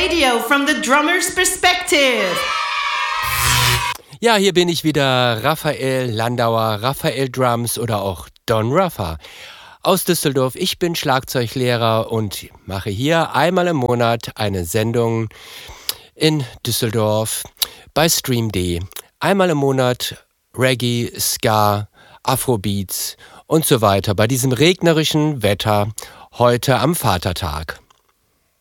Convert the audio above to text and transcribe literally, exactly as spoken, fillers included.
Radio from the drummer's perspective. Ja, hier bin ich wieder, Raphael Landauer, Raphael Drums oder auch Don Ruffer aus Düsseldorf. Ich bin Schlagzeuglehrer und mache hier einmal im Monat eine Sendung in Düsseldorf bei Stream D. Einmal im Monat Reggae, Ska, Afrobeats und so weiter bei diesem regnerischen Wetter heute am Vatertag.